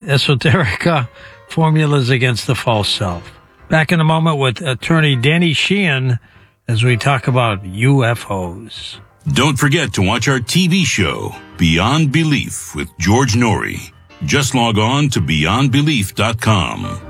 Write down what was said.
esoteric formulas against the false self. Back in a moment with attorney Danny Sheehan as we talk about UFOs. Don't forget to watch our TV show, Beyond Belief with George Norrie. Just log on to beyondbelief.com.